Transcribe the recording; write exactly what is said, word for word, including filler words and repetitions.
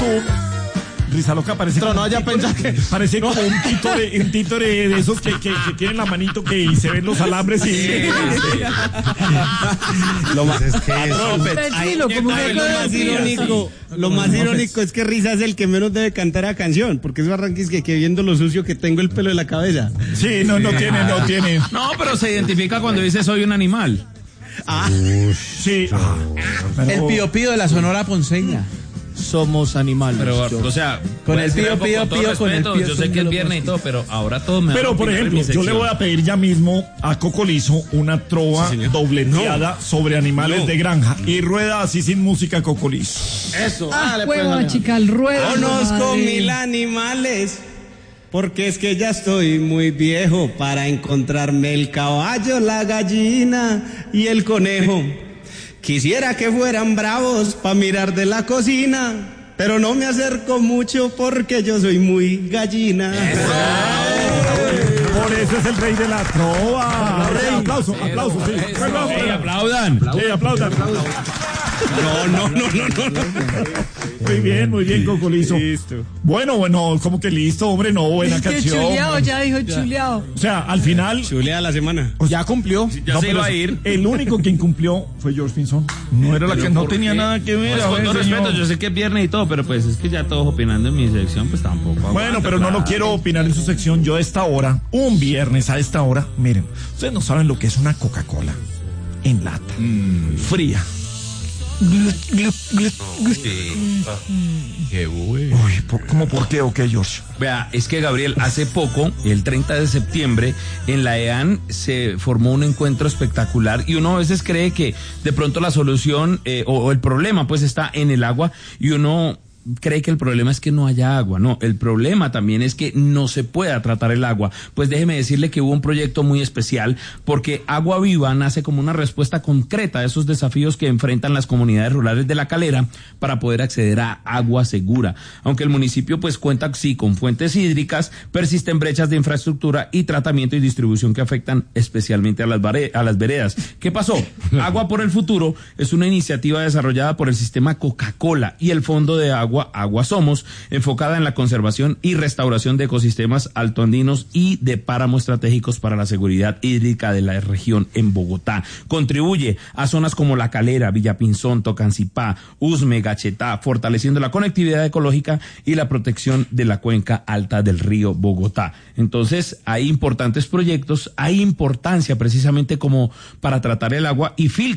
Risa loca parece no, como no un haya títore, pensado que parece como un títore, un títore de esos que, que, que tienen la manito que y se ven los alambres y Sí, sí. lo más es que Tranquilo, como Ay, que lo más irónico, lo más irónico es que Risa es el que menos debe cantar a canción, porque es Barranquis que, que viendo lo sucio que tengo el pelo de la cabeza. sí, no, no tiene, no tiene. No, pero se identifica cuando dice soy un animal. Ah, Sí, ah, pero- El pío pío de la Sonora Ponceña. somos animales. Pero, yo. o sea, Con puede el ser pío, algo pío, con todo pío, con el respeto, pío yo sé son que de es los viernes y todo, pero ahora todo me Pero, por ejemplo, yo le voy a pedir ya mismo a Cocolizo una trova dobleteada sobre animales No. de granja y rueda así sin música Cocolizo. eso. Ah, Dale, pues, juego, Alejandro. chica, el ruedo. Conozco madre. mil animales, porque es que ya estoy muy viejo para encontrarme el caballo, la gallina y el conejo. Quisiera que fueran bravos para mirar de la cocina, pero no me acerco mucho porque yo soy muy gallina. Por eso es el rey de la trova. Sí, aplauso, aplauso, sí. Aplauso, Sí, aplaudan. Sí, aplaudan. No, no, no, no, no. no. Muy bien, muy bien, Cocolizo. Listo. Bueno, bueno, como que listo, hombre, no, buena Es que canción. chuleado, ya dijo chuleado. O sea, al final, Chulea la semana. Ya cumplió. Ya no, se pero iba a ir. el único que incumplió fue George Pinzón. No era la que no tenía nada que ver. Pues, a con ver, todo señor. respeto, yo sé que es viernes y todo, pero pues es que ya todos opinando en mi sección, pues tampoco. Bueno, aguanta, pero no claro. lo quiero opinar en su sección. Yo a esta hora, un viernes a esta hora, miren, ustedes no saben lo que es una Coca-Cola en lata, fría. Qué bueno. Uy, ¿por, ¿cómo por qué o qué, George? Vea, es que Gabriel, hace poco, el treinta de septiembre, en la E A N se formó un encuentro espectacular y uno a veces cree que de pronto la solución eh, o, o el problema pues está en el agua y uno cree que el problema es que no haya agua. No, el problema también es que no se pueda tratar el agua. Pues déjeme decirle que hubo un proyecto muy especial porque Agua Viva nace como una respuesta concreta a esos desafíos que enfrentan las comunidades rurales de La Calera para poder acceder a agua segura. Aunque el municipio pues cuenta sí con fuentes hídricas, persisten brechas de infraestructura y tratamiento y distribución que afectan especialmente a las, bare- a las veredas. ¿Qué pasó? Agua por el Futuro es una iniciativa desarrollada por el sistema Coca-Cola y el Fondo de Agua Agua Somos, enfocada en la conservación y restauración de ecosistemas altoandinos y de páramos estratégicos para la seguridad hídrica de la región en Bogotá. Contribuye a zonas como La Calera, Villapinzón, Tocancipá, Usme, Gachetá, fortaleciendo la conectividad ecológica y la protección de la cuenca alta del río Bogotá. Entonces, hay importantes proyectos, hay importancia precisamente como para tratar el agua y filtrar